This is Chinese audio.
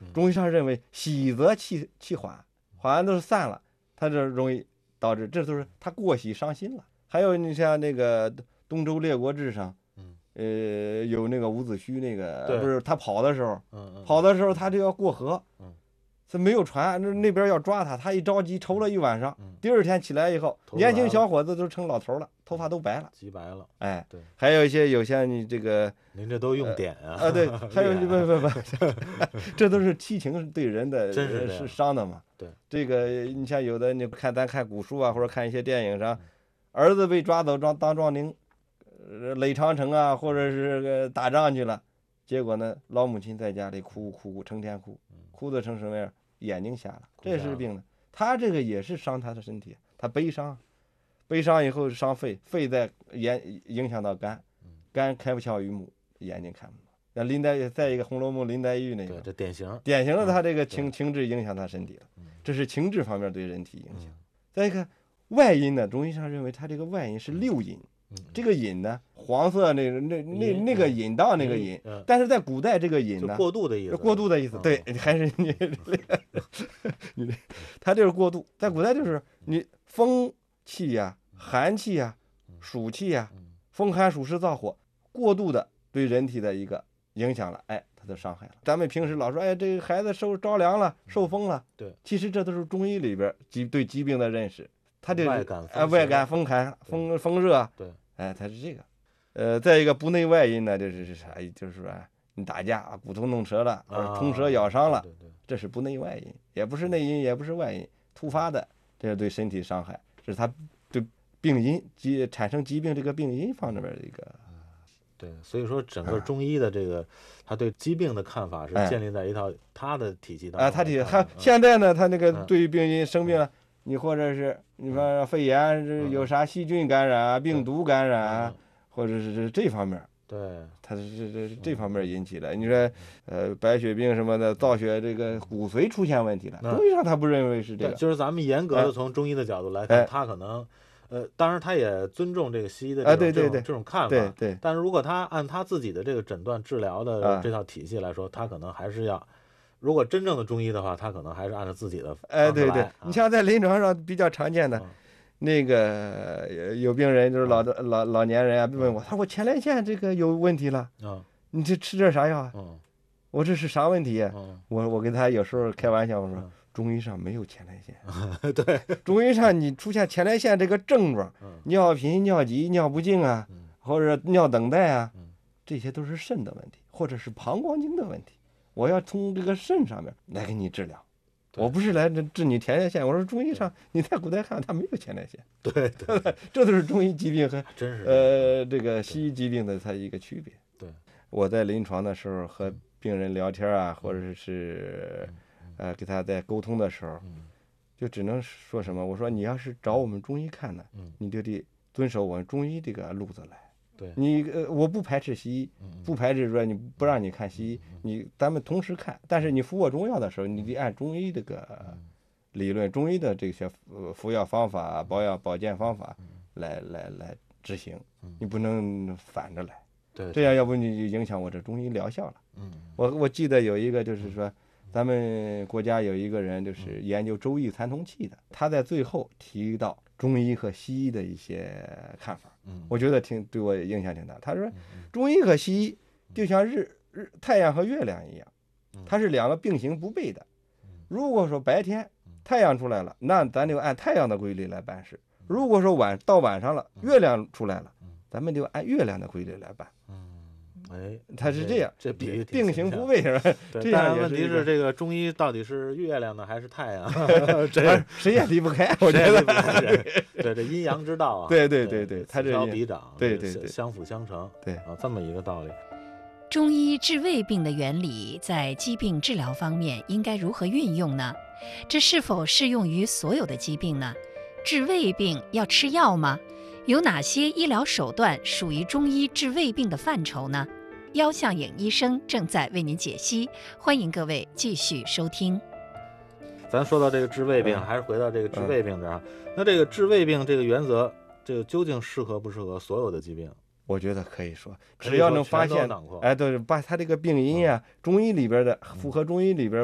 中医上认为喜则气缓，缓完都是散了，它这容易导致，这都是他过喜伤心了。还有你像那个东周列国志上，有那个伍子胥那个，不是他跑的时候，他就要过河，他没有船，那边要抓他，他一着急愁了一晚上，第二天起来以后，年轻小伙子都成老头了，头发都白了， 急白了。 哎， 对， 还有有些你这个， 您这都用典啊？ 对，还有不，这都是七情对人的是伤的嘛。 对， 这个你像有的咱看古书啊，或者看一些电影上，儿子被抓走当壮丁，垒长城啊，或者是打仗去了，结果呢，老母亲在家里哭，成天哭的成什么样？眼睛瞎了，这是病的。他这个也是伤他的身体，他悲伤以后伤肺，肺再影响到肝开不窍于目，眼睛看不到。那再一个《红楼梦》林黛玉那个， 这典型的他这个情志影响他身体了，这是情志方面对人体影响。再一个外因呢，中医上认为他这个外因是六淫。这个隐呢，黄色那个引到那个引，但是在古代这个引呢， 过度的意思， 对，还是你它就是过度，在古代就是你风气呀、寒气呀、暑气呀，风寒暑湿燥火过度的对人体的一个影响了，它就伤害了。咱们平时老说，这个孩子着凉了、受风了， 对， 其实这都是中医里边对疾病的认识，它这外感风寒、风热， 对。 它是这个，再一个不内外因呢，就是啥？就是说你打架骨头弄折了，冲舌咬伤了，这是不内外因，也不是内因，也不是外因，突发的，这是对身体伤害，这是他对病因产生疾病这个病因方面的一个。 对，所以说整个中医的这个，他对疾病的看法是建立在一套他的体系当中。 他现在呢，他那个对于病因生病了。你或者是你说肺炎有啥细菌感染啊、病毒感染啊，或者是这方面， 对， 它是这方面引起的。你说白血病什么的，造血这个骨髓出现问题了，中医上他不认为是这个。 就是咱们严格的从中医的角度来看，他可能当然他也尊重这个西医的这种看法， 对。 但是如果他按他自己的这个诊断治疗的这套体系来说，他可能还是要。如果真正的中医的话，他可能还是按照自己的对，你像在临床上比较常见的，那个有病人就是老年人啊，问我，他说我前列腺这个有问题了，你这吃点啥药啊？我这是啥问题？我跟他有时候开玩笑，我说中医上没有前列腺， 对， 中医上你出现前列腺这个症状，尿频、尿急、尿不尽啊，或者尿等待啊，这些都是肾的问题，或者是膀胱经的问题。我要从这个肾上面来给你治疗，我不是来治你前列腺。我说中医上你在古代看他没有前列腺， 对， 这都是中医疾病和真是这个西医疾病的它一个区别。 对， 我在临床的时候和病人聊天啊，或者是给他在沟通的时候，就只能说什么？我说你要是找我们中医看呢，你就得遵守我们中医这个路子来。 对， 我不排斥西医，不排斥说你不让你看西医，咱们同时看。但是你服我中药的时候，你得按中医这个理论、中医的这些服药方法、保健方法来执行，你不能反着来。 对， 这样要不你就影响我这中医疗效了。我记得有一个就是说，咱们国家有一个人就是研究周易参同气的，他在最后提到中医和西医的一些看法，我觉得对我影响挺大。他说，中医和西医就像太阳和月亮一样，它是两个并行不悖的。如果说白天太阳出来了，那咱就按太阳的规律来办事；如果说到晚上了，月亮出来了，咱们就按月亮的规律来办。它是这样， 这比喻并行不悖是吧？这样问题是这个中医到底是月亮呢还是太阳？ 谁也离不开，我觉得。 对，这阴阳之道啊， 对，它此消彼长， 对， 相辅相成， 对啊，这么一个道理。 中医治胃病的原理在疾病治疗方面应该如何运用呢？这是否适用于所有的疾病呢？治胃病要吃药吗？有哪些医疗手段属于中医治胃病的范畴呢？腰向影医生正在为您解析，欢迎各位继续收听。 咱说到这个治胃病，还是回到这个治胃病这儿。那这个治胃病这个原则，这个究竟适合不适合所有的疾病？ 我觉得可以说，只要能发现，对，把他这个病因啊，中医里边的符合中医里边